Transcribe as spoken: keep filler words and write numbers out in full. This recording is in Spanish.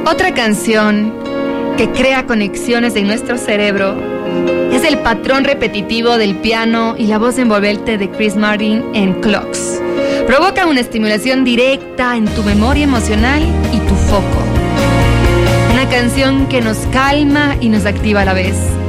Otra canción que crea conexiones en nuestro cerebro es el patrón repetitivo del piano y la voz envolvente de Chris Martin en Clocks. Provoca una estimulación directa en tu memoria emocional y tu foco. Una canción que nos calma y nos activa a la vez.